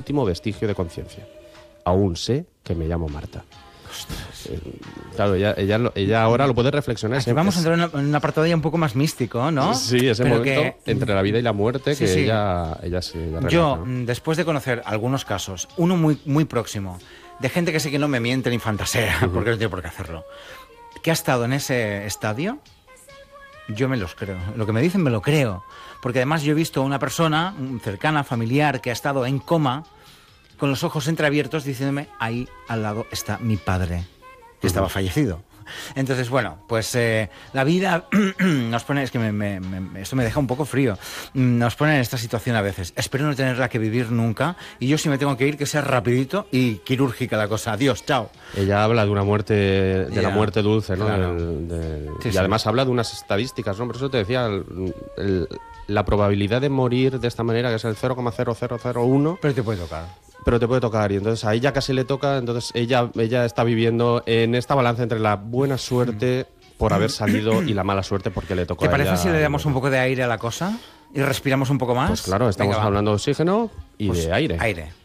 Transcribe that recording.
último vestigio de conciencia. Aún sé que me llamo Marta. Claro, ella ahora lo puede reflexionar. Aquí vamos a entrar en un apartado ya un poco más místico, ¿no? Sí, ese Pero momento entre la vida y la muerte que sí. ella se relata, Yo, ¿no? después de conocer algunos casos, uno muy, muy próximo, de gente que sé que no me miente ni fantasea, porque no tiene por qué hacerlo, que ha estado en ese estadio, yo me los creo. Lo que me dicen me lo creo. Porque además yo he visto a una persona cercana, familiar, que ha estado en coma, con los ojos entreabiertos, diciéndome, ahí al lado está mi padre, que estaba fallecido. Entonces, bueno, pues la vida nos pone, es que esto me deja un poco frío, nos pone en esta situación a veces. Espero no tenerla que vivir nunca, y yo si me tengo que ir, que sea rapidito y quirúrgica la cosa. Adiós, chao. Ella habla de una muerte, de la muerte dulce, ¿no? Claro. Y además habla de unas estadísticas, ¿no? Por eso te decía, la probabilidad de morir de esta manera, que es el 0,0001... Pero te puede tocar. Pero te puede tocar, y entonces a ella casi le toca, entonces ella está viviendo en esta balanza entre la buena suerte por haber salido y la mala suerte porque le tocó a ¿Te ella. parece si le damos un poco de aire a la cosa y respiramos un poco más? Pues claro, estamos Venga, va. hablando de oxígeno y Pues de aire. Aire.